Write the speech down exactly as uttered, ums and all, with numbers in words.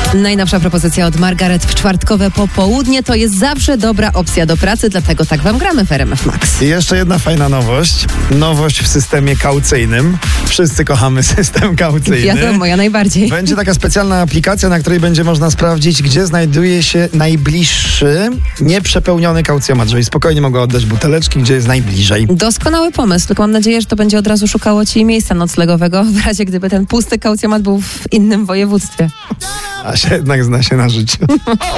Najnowsza propozycja od Margaret w czwartkowe popołudnie to jest zawsze dobra opcja do pracy, dlatego tak wam gramy w R M F Max. I jeszcze jedna fajna nowość. Nowość w systemie kaucyjnym. Wszyscy kochamy system kaucyjny. Wiadomo, ja najbardziej. Będzie taka specjalna aplikacja, na której będzie można sprawdzić, gdzie znajduje się najbliższy nieprzepełniony kaucjomat, żeby spokojnie mogła oddać buteleczki, gdzie jest najbliżej. Doskonały pomysł, tylko mam nadzieję, że to będzie od razu szukało ci miejsca noclegowego, w razie gdyby ten pusty kaucjomat był w innym województwie. A się jednak zna się na życiu.